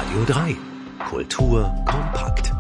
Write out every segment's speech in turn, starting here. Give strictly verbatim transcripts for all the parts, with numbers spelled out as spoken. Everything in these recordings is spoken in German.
Radio drei. Kultur kompakt.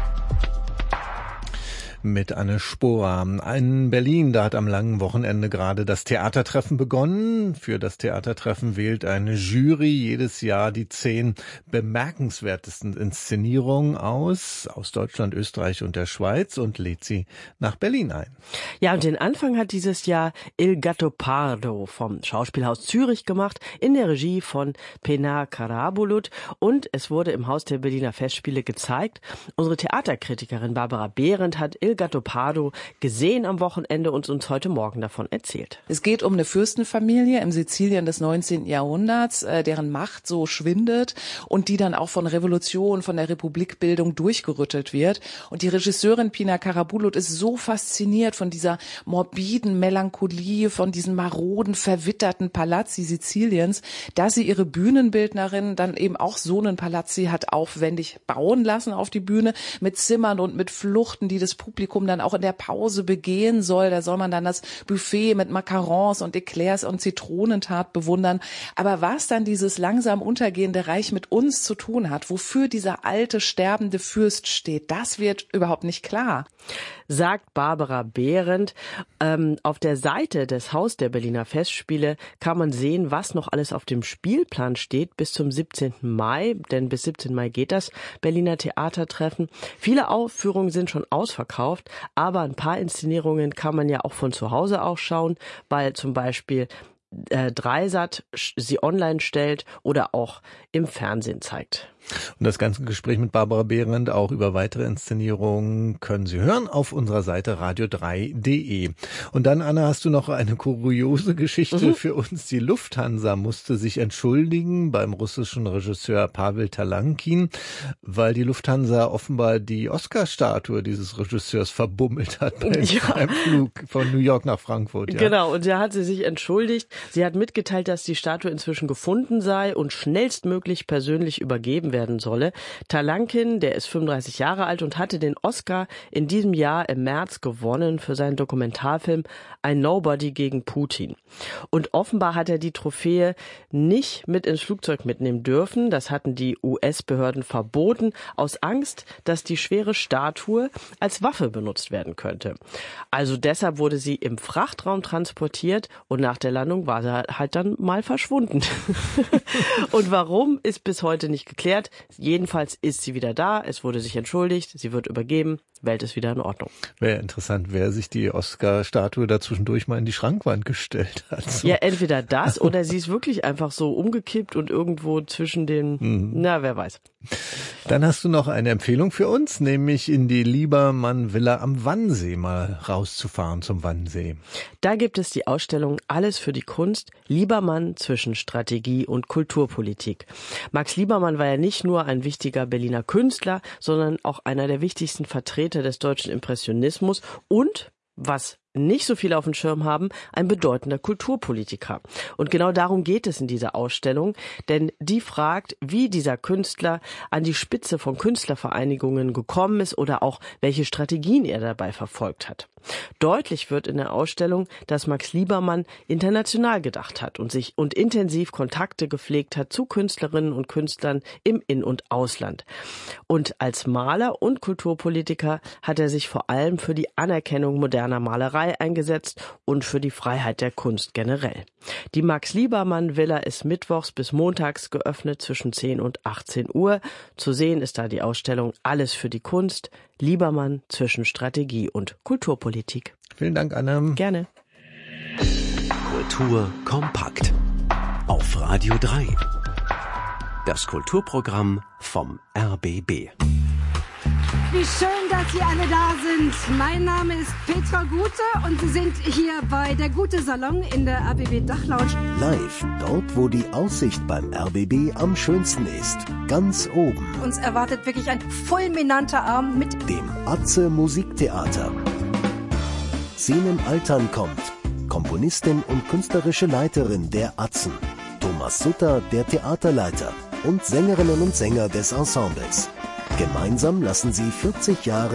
Mit Anne Sporer. In Berlin, da hat am langen Wochenende gerade das Theatertreffen begonnen. Für das Theatertreffen wählt eine Jury jedes Jahr die zehn bemerkenswertesten Inszenierungen aus, aus Deutschland, Österreich und der Schweiz und lädt sie nach Berlin ein. Ja, und den Anfang hat dieses Jahr Il Gattopardo vom Schauspielhaus Zürich gemacht, in der Regie von Pena Karabulut, und es wurde im Haus der Berliner Festspiele gezeigt. Unsere Theaterkritikerin Barbara Behrendt hat Il Gattopardo gesehen am Wochenende und uns heute Morgen davon erzählt. Es geht um eine Fürstenfamilie im Sizilien des neunzehnten Jahrhunderts, deren Macht so schwindet und die dann auch von Revolution, von der Republikbildung durchgerüttelt wird. Und die Regisseurin Pena Karabulut ist so fasziniert von dieser morbiden Melancholie, von diesen maroden, verwitterten Palazzi Siziliens, dass sie ihre Bühnenbildnerin dann eben auch so einen Palazzi hat aufwendig bauen lassen auf die Bühne, mit Zimmern und mit Fluchten, die das Publikum dann auch in der Pause begehen soll. Da soll man dann das Buffet mit Macarons und Eclairs und Zitronentat bewundern. Aber was dann dieses langsam untergehende Reich mit uns zu tun hat, wofür dieser alte, sterbende Fürst steht, das wird überhaupt nicht klar. Sagt Barbara Behrendt. Ähm, auf der Seite des Haus der Berliner Festspiele kann man sehen, was noch alles auf dem Spielplan steht bis zum siebzehnten Mai, denn bis siebzehnten Mai geht das Berliner Theatertreffen. Viele Aufführungen sind schon ausverkauft, aber ein paar Inszenierungen kann man ja auch von zu Hause auch schauen, weil zum Beispiel äh, Dreisat sie online stellt oder auch im Fernsehen zeigt. Und das ganze Gespräch mit Barbara Behrendt, auch über weitere Inszenierungen, können Sie hören auf unserer Seite radio drei punkt de. Und dann, Anna, hast du noch eine kuriose Geschichte mhm. für uns. Die Lufthansa musste sich entschuldigen beim russischen Regisseur Pawel Talankin, weil die Lufthansa offenbar die Oscar-Statue dieses Regisseurs verbummelt hat beim, ja. beim Flug von New York nach Frankfurt. Ja. Genau, und da hat sie sich entschuldigt. Sie hat mitgeteilt, dass die Statue inzwischen gefunden sei und schnellstmöglich persönlich übergeben werden solle. Talankin, der ist fünfunddreißig Jahre alt und hatte den Oscar in diesem Jahr im März gewonnen für seinen Dokumentarfilm Ein Nobody gegen Putin. Und offenbar hat er die Trophäe nicht mit ins Flugzeug mitnehmen dürfen. Das hatten die U S-Behörden verboten, aus Angst, dass die schwere Statue als Waffe benutzt werden könnte. Also deshalb wurde sie im Frachtraum transportiert und nach der Landung war sie halt dann mal verschwunden. Und warum, ist bis heute nicht geklärt. Jedenfalls ist sie wieder da, es wurde sich entschuldigt, sie wird übergeben, Welt ist wieder in Ordnung. Wäre interessant, wer sich die Oscar-Statue da zwischendurch mal in die Schrankwand gestellt hat. So. Ja, entweder das oder sie ist wirklich einfach so umgekippt und irgendwo zwischen den, mhm. na, wer weiß. Dann hast du noch eine Empfehlung für uns, nämlich in die Liebermann-Villa am Wannsee mal rauszufahren zum Wannsee. Da gibt es die Ausstellung Alles für die Kunst, Liebermann zwischen Strategie und Kulturpolitik. Max Liebermann war ja nicht nur ein wichtiger Berliner Künstler, sondern auch einer der wichtigsten Vertreter des deutschen Impressionismus und, was nicht so viele auf dem Schirm haben, ein bedeutender Kulturpolitiker. Und genau darum geht es in dieser Ausstellung, denn die fragt, wie dieser Künstler an die Spitze von Künstlervereinigungen gekommen ist oder auch welche Strategien er dabei verfolgt hat. Deutlich wird in der Ausstellung, dass Max Liebermann international gedacht hat und sich und intensiv Kontakte gepflegt hat zu Künstlerinnen und Künstlern im In- und Ausland. Und als Maler und Kulturpolitiker hat er sich vor allem für die Anerkennung moderner Malerei eingesetzt und für die Freiheit der Kunst generell. Die Max-Liebermann-Villa ist mittwochs bis montags geöffnet zwischen zehn und achtzehn Uhr. Zu sehen ist da die Ausstellung Alles für die Kunst, Liebermann zwischen Strategie und Kulturpolitik. Vielen Dank, Anna. Gerne. Kultur kompakt auf Radio drei. Das Kulturprogramm vom R B B. Wie schön, dass Sie alle da sind. Mein Name ist Petra Gute und Sie sind hier bei der Gute Salon in der R B B Dachlounge. Live, dort wo die Aussicht beim R B B am schönsten ist. Ganz oben. Uns erwartet wirklich ein fulminanter Abend mit dem Atze Musiktheater. Senem Altern kommt. Komponistin und künstlerische Leiterin der Atzen. Thomas Sutter, der Theaterleiter. Und Sängerinnen und Sänger des Ensembles. Gemeinsam lassen sie vierzig Jahre